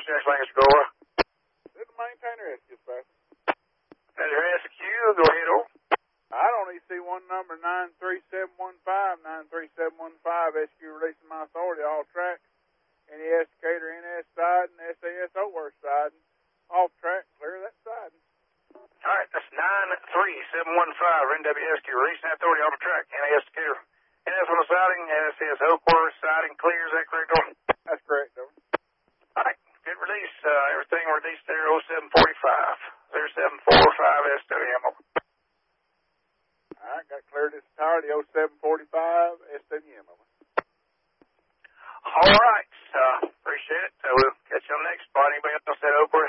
Mr. Lancaster Gore. This is the maintainer SQ special. That's your SQ. Go ahead, over. I don't EC one number 93715, 93715, SQ releasing my authority, all tracks. Any esticator, NS siding, SAS over siding, off track, clear that siding. All right, that's 93715, NWSQ, releasing authority off the track, any esticator. NS on the siding, SAS over siding, clear, is that correct, over? That's correct, over. All right, good release. Everything released there, 0745, 0745 SWM, over. All right, got cleared this entirety, 0745 SWM, over. All right, appreciate it. We'll catch you on the next spot. Anybody else that over